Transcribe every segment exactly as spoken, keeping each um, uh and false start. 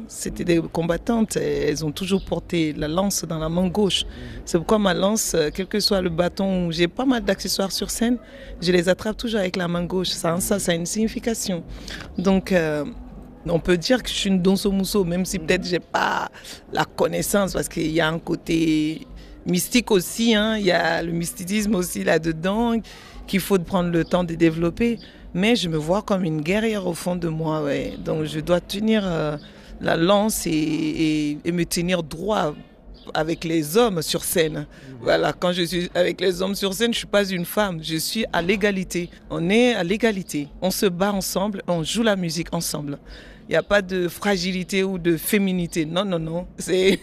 C'était des combattantes. Elles ont toujours porté la lance dans la main gauche. C'est pourquoi ma lance, quel que soit le bâton, j'ai pas mal d'accessoires sur scène, je les attrape toujours avec la main gauche. Ça, ça, ça a une signification. Donc, euh, on peut dire que je suis une donso-muso, même si peut-être j'ai pas la connaissance, parce qu'il y a un côté mystique aussi, hein. Il y a le mysticisme aussi là-dedans, qu'il faut prendre le temps de développer. Mais je me vois comme une guerrière au fond de moi, ouais. Donc je dois tenir euh, la lance et, et, et me tenir droit avec les hommes sur scène. Voilà, quand je suis avec les hommes sur scène, je ne suis pas une femme, je suis à l'égalité. On est à l'égalité, on se bat ensemble, on joue la musique ensemble. Il n'y a pas de fragilité ou de féminité. Non, non, non. C'est,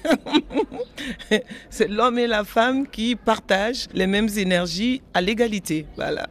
c'est l'homme et la femme qui partagent les mêmes énergies à l'égalité. Voilà.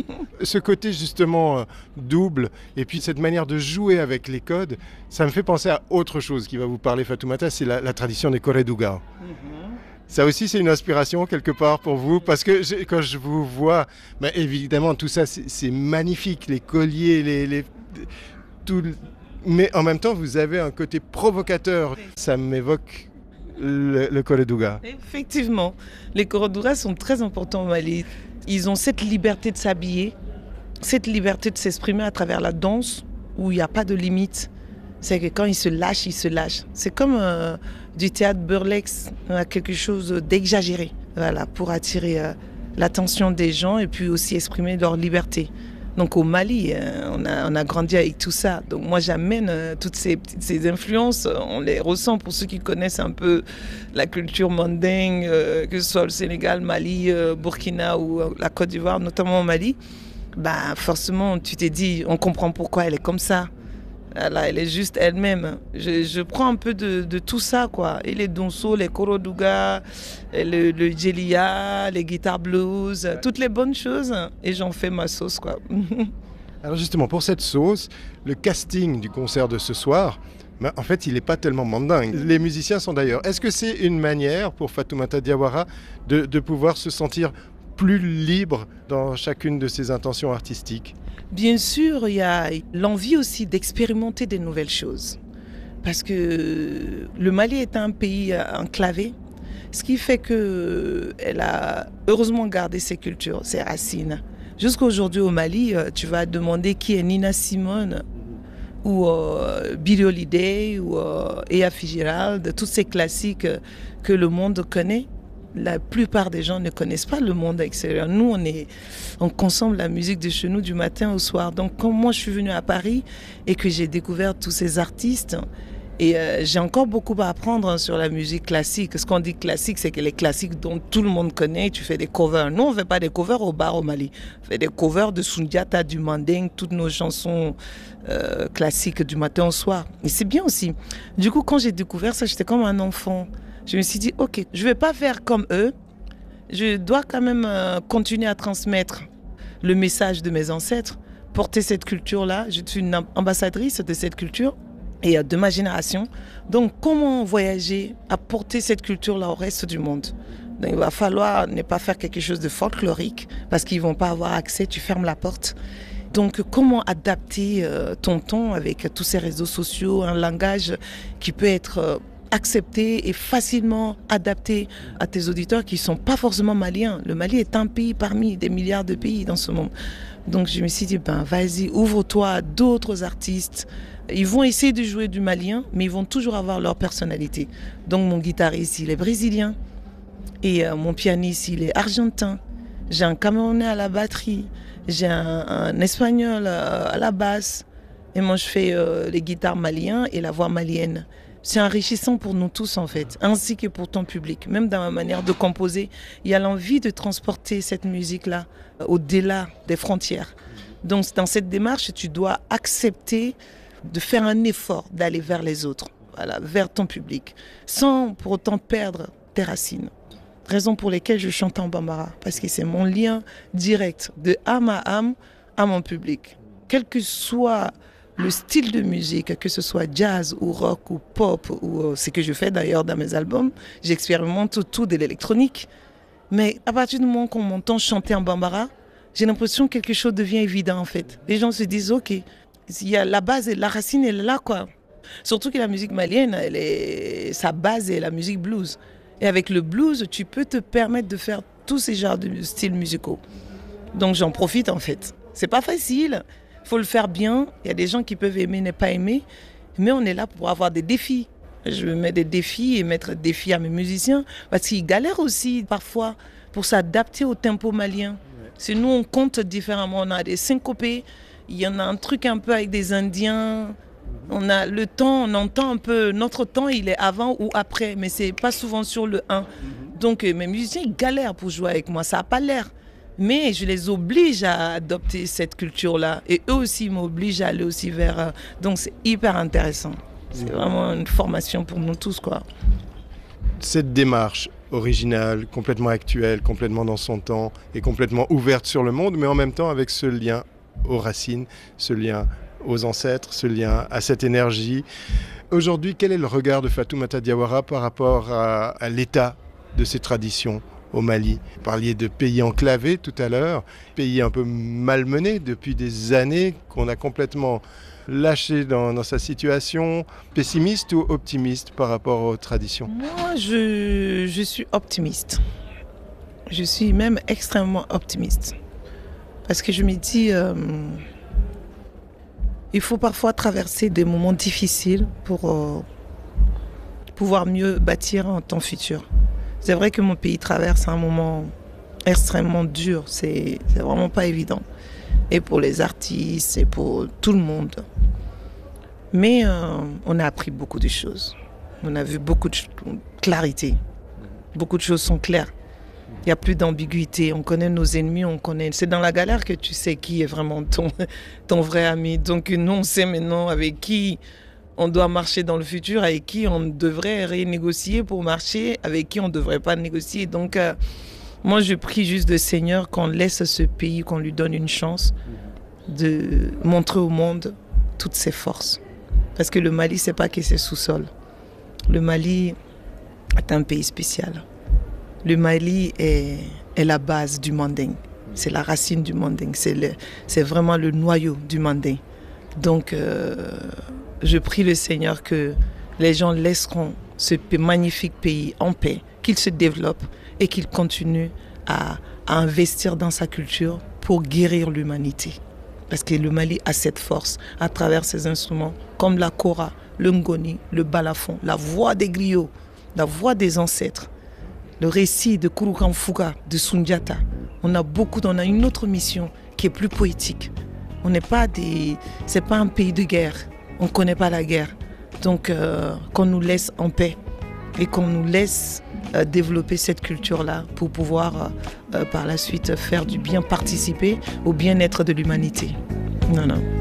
Ce côté justement double et puis cette manière de jouer avec les codes, ça me fait penser à autre chose qui va vous parler, Fatoumata, c'est la, la tradition des corredougas. Mm-hmm. Ça aussi, c'est une inspiration quelque part pour vous, parce que je, quand je vous vois, bah, évidemment, tout ça, c'est, c'est magnifique, les colliers, les, les, tout, mais en même temps, vous avez un côté provocateur. Ça m'évoque le, le corredouga. Effectivement, les corredougas sont très importants au Mali. Ils ont cette liberté de s'habiller, cette liberté de s'exprimer à travers la danse, où il n'y a pas de limite. C'est que quand ils se lâchent, ils se lâchent. C'est comme euh, du théâtre burlesque, euh, quelque chose d'exagéré, voilà, pour attirer euh, l'attention des gens et puis aussi exprimer leur liberté. Donc au Mali, euh, on, a, on a grandi avec tout ça. Donc moi j'amène euh, toutes ces, ces influences, on les ressent pour ceux qui connaissent un peu la culture mandingue, euh, que ce soit le Sénégal, Mali, euh, Burkina ou euh, la Côte d'Ivoire, notamment au Mali. Bah forcément tu t'es dit, on comprend pourquoi elle est comme ça. Voilà, elle est juste elle-même. Je, je prends un peu de, de tout ça, quoi. Et les donso, les corredougas, le, le djelia, les guitares blues, toutes les bonnes choses. Et j'en fais ma sauce, quoi. Alors justement, pour cette sauce, le casting du concert de ce soir, ben, en fait, il n'est pas tellement mandingue. Les musiciens sont d'ailleurs. Est-ce que c'est une manière pour Fatoumata Diawara de, de pouvoir se sentir plus libre dans chacune de ses intentions artistiques? Bien sûr, il y a l'envie aussi d'expérimenter des nouvelles choses. Parce que le Mali est un pays enclavé, ce qui fait qu'elle a heureusement gardé ses cultures, ses racines. Jusqu'aujourd'hui au Mali, tu vas demander qui est Nina Simone ou euh, Billie Holiday ou euh, Ella Fitzgerald, tous ces classiques que le monde connaît. La plupart des gens ne connaissent pas le monde extérieur. Nous, on, est, on consomme la musique de chez nous du matin au soir. Donc, quand moi, je suis venue à Paris et que j'ai découvert tous ces artistes, et euh, j'ai encore beaucoup à apprendre sur la musique classique. Ce qu'on dit classique, c'est que les classiques dont tout le monde connaît, tu fais des covers. Nous, on ne fait pas des covers au bar au Mali. On fait des covers de Sundiata, du Manding, toutes nos chansons euh, classiques du matin au soir. Et c'est bien aussi. Du coup, quand j'ai découvert ça, j'étais comme un enfant. Je me suis dit, ok, je ne vais pas faire comme eux. Je dois quand même euh, continuer à transmettre le message de mes ancêtres, porter cette culture-là. Je suis une ambassadrice de cette culture et euh, de ma génération. Donc, comment voyager à porter cette culture-là au reste du monde? Donc, il va falloir ne pas faire quelque chose de folklorique parce qu'ils ne vont pas avoir accès, tu fermes la porte. Donc, comment adapter euh, ton ton avec tous ces réseaux sociaux, un langage qui peut être... Euh, accepté et facilement adapté à tes auditeurs qui ne sont pas forcément maliens. Le Mali est un pays parmi des milliards de pays dans ce monde. Donc je me suis dit, ben vas-y, ouvre-toi à d'autres artistes. Ils vont essayer de jouer du malien, mais ils vont toujours avoir leur personnalité. Donc mon guitariste, il est brésilien. Et euh, mon pianiste, il est argentin. J'ai un Camerounais à la batterie. J'ai un, un Espagnol à, à la basse. Et moi, je fais euh, les guitares maliens et la voix malienne. C'est enrichissant pour nous tous en fait, ainsi que pour ton public. Même dans ma manière de composer, il y a l'envie de transporter cette musique-là au-delà des frontières. Donc dans cette démarche, tu dois accepter de faire un effort d'aller vers les autres, voilà, vers ton public, sans pour autant perdre tes racines. Raison pour lesquelles je chante en bambara, parce que c'est mon lien direct de âme à âme à mon public. Quel que soit le style de musique, que ce soit jazz ou rock ou pop, ou euh, ce que je fais d'ailleurs dans mes albums, j'expérimente tout de l'électronique. Mais à partir du moment qu'on m'entend chanter en bambara, j'ai l'impression que quelque chose devient évident en fait. Les gens se disent, ok, il y a la base, la racine elle est là quoi. Surtout que la musique malienne, elle est, sa base est la musique blues. Et avec le blues, tu peux te permettre de faire tous ces genres de styles musicaux. Donc j'en profite en fait. C'est pas facile, il faut le faire bien. Il y a des gens qui peuvent aimer, ne pas aimer. Mais on est là pour avoir des défis. Je mets des défis et mettre des défis à mes musiciens. Parce qu'ils galèrent aussi parfois pour s'adapter au tempo malien. Si nous on compte différemment, on a des syncopés. Il y en a un truc un peu avec des Indiens. On a le temps, on entend un peu, notre temps il est avant ou après, mais c'est pas souvent sur le un. Donc mes musiciens ils galèrent pour jouer avec moi, ça n'a pas l'air. Mais je les oblige à adopter cette culture-là. Et eux aussi m'obligent à aller aussi vers... Donc c'est hyper intéressant. C'est vraiment une formation pour nous tous, quoi. Cette démarche originale, complètement actuelle, complètement dans son temps et complètement ouverte sur le monde, mais en même temps avec ce lien aux racines, ce lien aux ancêtres, ce lien à cette énergie. Aujourd'hui, quel est le regard de Fatoumata Diawara par rapport à, à l'état de ces traditions au Mali? Vous parliez de pays enclavés tout à l'heure, pays un peu malmenés depuis des années, qu'on a complètement lâché dans, dans sa situation. Pessimiste ou optimiste par rapport aux traditions? Moi, je, je suis optimiste. Je suis même extrêmement optimiste. Parce que je me dis... Euh, il faut parfois traverser des moments difficiles pour euh, pouvoir mieux bâtir un temps futur. C'est vrai que mon pays traverse un moment extrêmement dur, c'est, c'est vraiment pas évident. Et pour les artistes, et pour tout le monde. Mais euh, on a appris beaucoup de choses. On a vu beaucoup de clarité. Beaucoup de choses sont claires. Il n'y a plus d'ambiguïté, on connaît nos ennemis, on connaît... C'est dans la galère que tu sais qui est vraiment ton, ton vrai ami. Donc nous, on sait maintenant avec qui on doit marcher dans le futur, avec qui on devrait renégocier pour marcher, avec qui on ne devrait pas négocier. Donc euh, moi, je prie juste le Seigneur qu'on laisse ce pays, qu'on lui donne une chance de montrer au monde toutes ses forces. Parce que le Mali, ce n'est pas que c'est sous-sol. Le Mali est un pays spécial. Le Mali est, est la base du manding, c'est la racine du manding, c'est, le, c'est vraiment le noyau du manding. Donc euh, je prie le Seigneur que les gens laisseront ce magnifique pays en paix, qu'il se développe et qu'il continue à, à investir dans sa culture pour guérir l'humanité. Parce que le Mali a cette force à travers ses instruments comme la kora, le ngoni, le balafon, la voix des griots, la voix des ancêtres. Le récit de Kouroukan Fouga, de Sundiata. On a beaucoup, on a une autre mission qui est plus poétique. On n'est pas des, c'est pas un pays de guerre. On ne connaît pas la guerre. Donc, euh, qu'on nous laisse en paix et qu'on nous laisse euh, développer cette culture-là pour pouvoir euh, par la suite faire du bien, participer au bien-être de l'humanité. Non, non.